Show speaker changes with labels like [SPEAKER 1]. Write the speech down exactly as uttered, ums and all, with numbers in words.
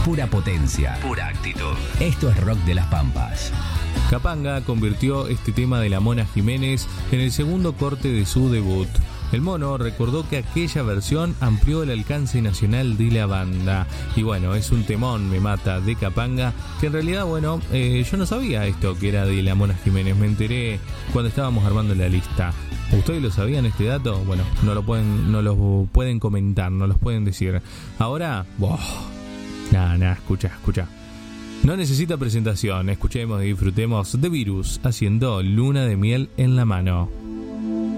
[SPEAKER 1] Pura potencia. Pura actitud. Esto es rock de las Pampas.
[SPEAKER 2] Capanga convirtió este tema de la Mona Jiménez en el segundo corte de su debut. El Mono recordó que aquella versión amplió el alcance nacional de la banda. Y bueno, es un temón, Me Mata, de Capanga, que en realidad, bueno, eh, yo no sabía esto que era de la Mona Jiménez. Me enteré cuando estábamos armando la lista. ¿Ustedes lo sabían este dato? Bueno, no lo pueden, no lo pueden comentar, no los pueden decir. Ahora, wow, nada, nada, escucha, escucha. No necesita presentación, escuchemos y disfrutemos de Virus haciendo Luna de Miel en la Mano.